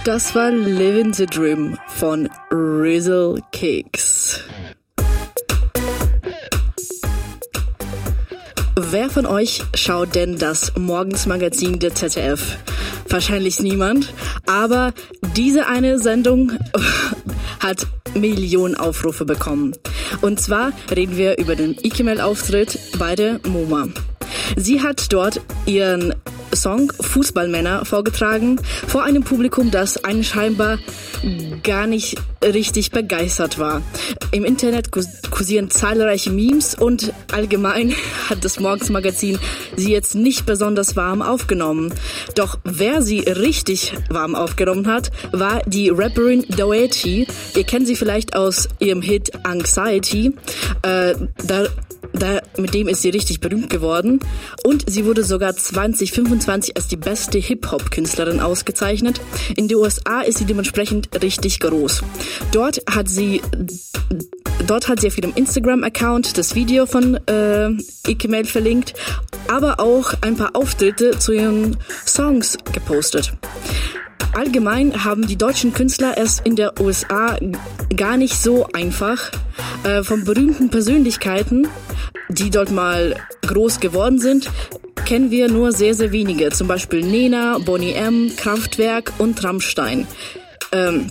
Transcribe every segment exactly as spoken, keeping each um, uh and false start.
Das war Living the Dream von Rizzle Cakes. Wer von euch schaut denn das Morgensmagazin der Z D F? Wahrscheinlich niemand, aber diese eine Sendung hat Millionen Aufrufe bekommen. Und zwar reden wir über den Ikemel-Auftritt bei der MoMA. Sie hat dort ihren Song Fußballmänner vorgetragen vor einem Publikum, das einen scheinbar gar nicht richtig begeistert war. Im Internet kursieren zahlreiche Memes und allgemein hat das Morgensmagazin sie jetzt nicht besonders warm aufgenommen. Doch wer sie richtig warm aufgenommen hat, war die Rapperin Doechii. Ihr kennt sie vielleicht aus ihrem Hit Anxiety. Äh, da Da, mit dem ist sie richtig berühmt geworden und sie wurde sogar zwanzig fünfundzwanzig als die beste Hip-Hop-Künstlerin ausgezeichnet. In den U S A ist sie dementsprechend richtig groß. Dort hat sie, dort hat sie auf ihrem Instagram-Account das Video von äh, Ikemel verlinkt, aber auch ein paar Auftritte zu ihren Songs gepostet. Allgemein haben die deutschen Künstler es in der U S A gar nicht so einfach. Äh, von berühmten Persönlichkeiten, die dort mal groß geworden sind, kennen wir nur sehr, sehr wenige. Zum Beispiel Nena, Boney M, Kraftwerk und Rammstein. Ähm,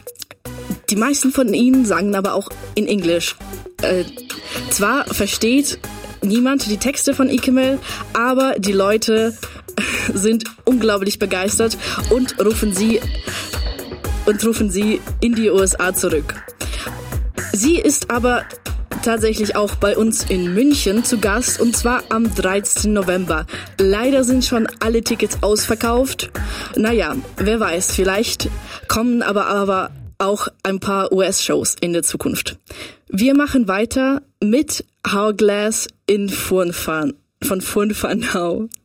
die meisten von ihnen sagen aber auch in Englisch. Äh, zwar versteht niemand die Texte von Ikemel, aber die Leute sind unglaublich begeistert und rufen sie und rufen sie in die U S A zurück. Sie ist aber tatsächlich auch bei uns in München zu Gast und zwar am dreizehnten November. Leider sind schon alle Tickets ausverkauft. Naja, wer weiß, vielleicht kommen aber, aber auch ein paar U S-Shows in der Zukunft. Wir machen weiter mit Hourglass in Furnfan von Furnfanau.